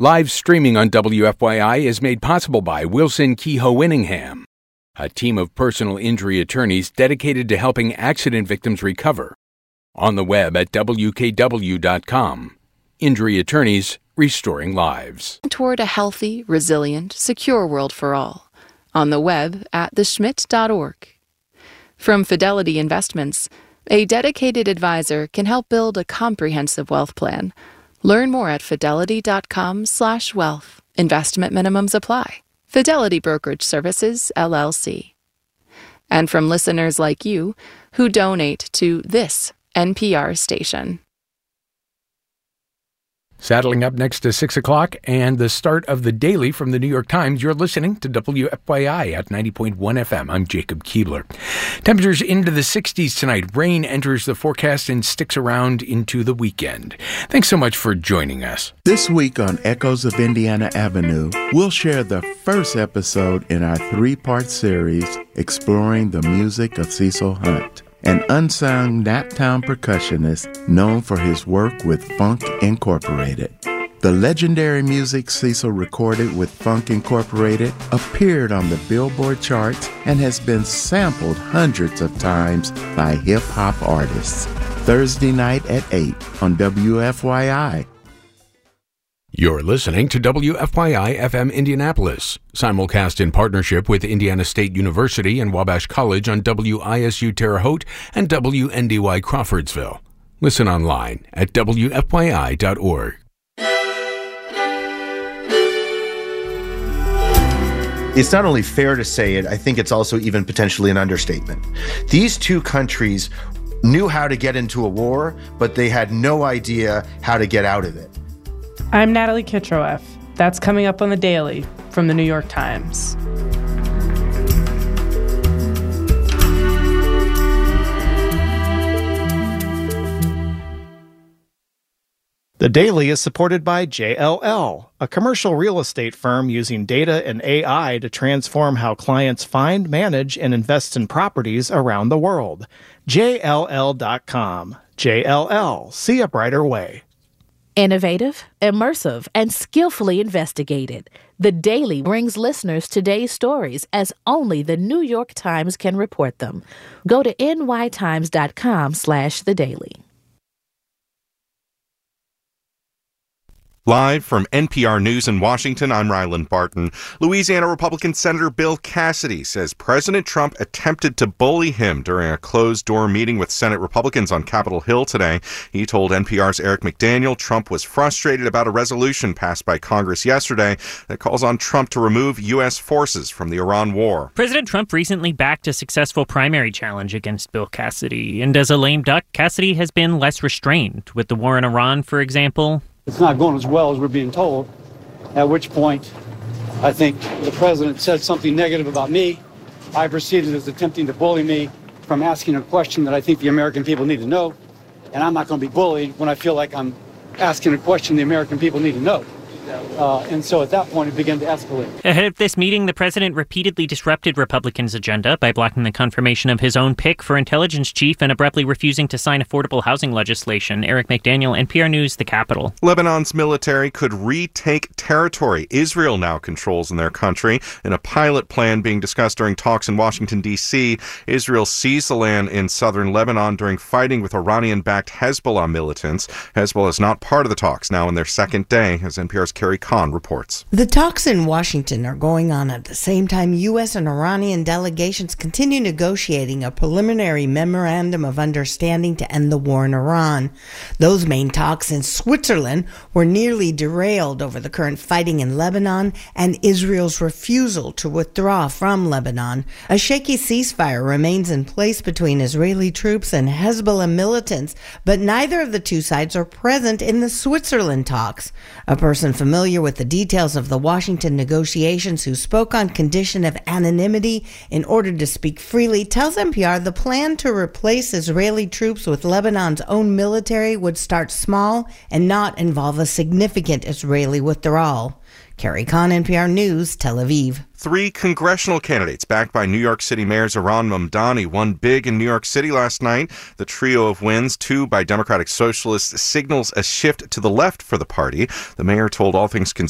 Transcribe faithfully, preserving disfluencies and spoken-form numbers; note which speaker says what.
Speaker 1: Live streaming on W F Y I is made possible by Wilson Kehoe Winningham, a team of personal injury attorneys dedicated to helping accident victims recover. On the web at W K W dot com. Injury attorneys restoring lives.
Speaker 2: Toward a healthy, resilient, secure world for all. On the web at the schmidt dot org. From Fidelity Investments, a dedicated advisor can help build a comprehensive wealth plan. Learn more at fidelity dot com slash wealth. Investment minimums apply. Fidelity Brokerage Services, L L C. And from listeners like you who donate to this N P R station.
Speaker 1: Saddling up next to six o'clock and the start of the Daily from the New York Times, you're listening to W F Y I at ninety point one F M. I'm Jacob Keebler. Temperatures into the sixties tonight. Rain enters the forecast and sticks around into the weekend. Thanks so much for joining us.
Speaker 3: This week on Echoes of Indiana Avenue, we'll share the first episode in our three-part series exploring the music of Cecil Hunt, an unsung Naptown percussionist known for his work with Funk Incorporated. The legendary music Cecil recorded with Funk Incorporated appeared on the Billboard charts and has been sampled hundreds of times by hip-hop artists. Thursday night at eight on W F Y I.
Speaker 1: You're listening to W F Y I F M Indianapolis, simulcast in partnership with Indiana State University and Wabash College on W I S U Terre Haute and W N D Y Crawfordsville. Listen online at W F Y I dot org.
Speaker 4: It's not only fair to say it, I think it's also even potentially an understatement. These two countries knew how to get into a war, but they had no idea how to get out of it.
Speaker 5: I'm Natalie Kitroeff. That's coming up on The Daily from the New York Times.
Speaker 6: The Daily is supported by J L L, a commercial real estate firm using data and A I to transform how clients find, manage, and invest in properties around the world. J L L dot com. J L L. See a brighter way.
Speaker 7: Innovative, immersive, and skillfully investigated. The Daily brings listeners today's stories as only the New York Times can report them. Go to N Y times dot com slash the daily.
Speaker 8: Live from N P R News in Washington, I'm Ryland Barton. Louisiana Republican Senator Bill Cassidy says President Trump attempted to bully him during a closed-door meeting with Senate Republicans on Capitol Hill today. He told N P R's Eric McDaniel Trump was frustrated about a resolution passed by Congress yesterday that calls on Trump to remove U S forces from the Iran war.
Speaker 9: President Trump recently backed a successful primary challenge against Bill Cassidy, and as a lame duck, Cassidy has been less restrained. With the war in Iran, for example,
Speaker 10: it's not going as well as we're being told, at which point I think the president said something negative about me. I proceeded as attempting to bully me from asking a question that I think the American people need to know, and I'm not going to be bullied when I feel like I'm asking a question the American people need to know. Uh, and so at that point, it began to escalate.
Speaker 9: Ahead of this meeting, the president repeatedly disrupted Republicans' agenda by blocking the confirmation of his own pick for intelligence chief and abruptly refusing to sign affordable housing legislation. Eric McDaniel, N P R News, the Capitol.
Speaker 8: Lebanon's military could retake territory Israel now controls in their country. In a pilot plan being discussed during talks in Washington, D C, Israel seized the land in southern Lebanon during fighting with Iranian-backed Hezbollah militants. Hezbollah is not part of the talks, now in their second day, as N P R's Carrie Kahn reports.
Speaker 11: The talks in Washington are going on at the same time U S and Iranian delegations continue negotiating a preliminary memorandum of understanding to end the war in Iran. Those main talks in Switzerland were nearly derailed over the current fighting in Lebanon and Israel's refusal to withdraw from Lebanon. A shaky ceasefire remains in place between Israeli troops and Hezbollah militants, but neither of the two sides are present in the Switzerland talks. A person familiar with the details of the Washington negotiations who spoke on condition of anonymity in order to speak freely tells N P R the plan to replace Israeli troops with Lebanon's own military would start small and not involve a significant Israeli withdrawal. Carrie Kahn, N P R News, Tel Aviv.
Speaker 8: Three congressional candidates backed by New York City Mayor Zohran Mamdani won big in New York City last night. The trio of wins, two by Democratic Socialists, signals a shift to the left for the party. The mayor told All Things Considered